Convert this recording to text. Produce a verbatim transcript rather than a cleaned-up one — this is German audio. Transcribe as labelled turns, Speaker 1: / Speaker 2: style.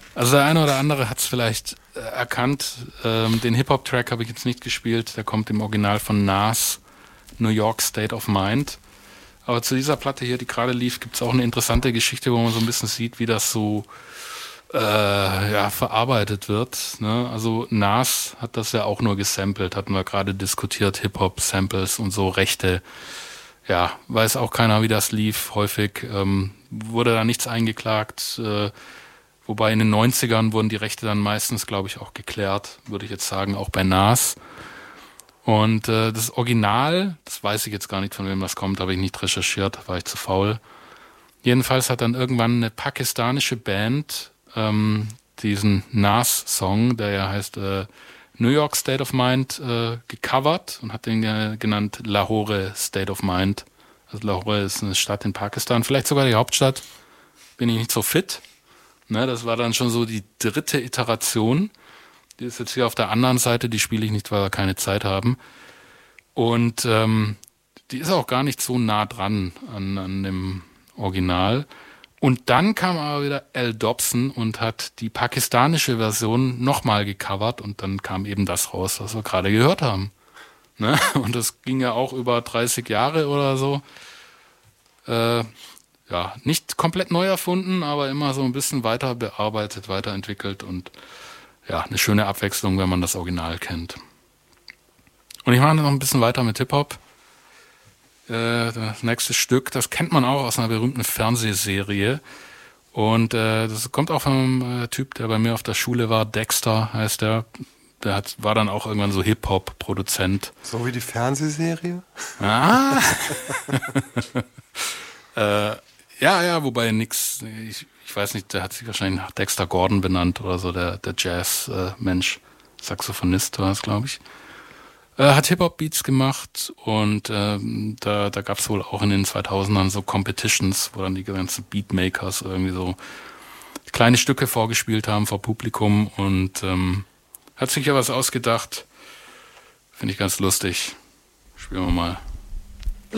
Speaker 1: Also der eine oder andere hat es vielleicht äh, erkannt. Ähm, den Hip-Hop-Track habe ich jetzt nicht gespielt. Der kommt im Original von Nas, New York State of Mind. Aber zu dieser Platte hier, die gerade lief, gibt es auch eine interessante Geschichte, wo man so ein bisschen sieht, wie das so äh, ja, verarbeitet wird. Ne? Also Nas hat das ja auch nur gesampelt, hatten wir gerade diskutiert, Hip-Hop-Samples und so Rechte. Ja, weiß auch keiner, wie das lief. Häufig ähm, wurde da nichts eingeklagt. Äh, wobei in den neunzigern wurden die Rechte dann meistens, glaube ich, auch geklärt, würde ich jetzt sagen, auch bei Nas. Und äh, das Original, das weiß ich jetzt gar nicht, von wem das kommt, habe ich nicht recherchiert, war ich zu faul. Jedenfalls hat dann irgendwann eine pakistanische Band ähm, diesen Nas-Song, der ja heißt äh, New York State of Mind, äh, gecovert und hat den äh, genannt Lahore State of Mind. Also Lahore ist eine Stadt in Pakistan, vielleicht sogar die Hauptstadt. Bin ich nicht so fit. Ne, das war dann schon so die dritte Iteration. Die ist jetzt hier auf der anderen Seite, die spiele ich nicht, weil wir keine Zeit haben. Und ähm, die ist auch gar nicht so nah dran an, an dem Original. Und dann kam aber wieder L. Dobson und hat die pakistanische Version nochmal gecovert und dann kam eben das raus, was wir gerade gehört haben. Ne? Und das ging ja auch über dreißig Jahre oder so. Äh, ja, nicht komplett neu erfunden, aber immer so ein bisschen weiter bearbeitet, weiterentwickelt und ja, eine schöne Abwechslung, wenn man das Original kennt. Und ich mache noch ein bisschen weiter mit Hip-Hop. Das nächste Stück, das kennt man auch aus einer berühmten Fernsehserie. Und äh, das kommt auch von einem äh, Typ, der bei mir auf der Schule war. Dexter heißt der. Der hat, war dann auch irgendwann so Hip-Hop-Produzent.
Speaker 2: So wie die Fernsehserie?
Speaker 1: Ah! äh, ja, ja, wobei nix, ich, ich weiß nicht, der hat sich wahrscheinlich nach Dexter Gordon benannt oder so, der, der Jazz-Mensch. Äh, Saxophonist war es, glaube ich. Äh, hat Hip-Hop-Beats gemacht und ähm, da, da gab es wohl auch in den zweitausendern so Competitions, wo dann die ganzen Beatmakers irgendwie so kleine Stücke vorgespielt haben vor Publikum und ähm, hat sich ja was ausgedacht. Finde ich ganz lustig. Spielen wir mal.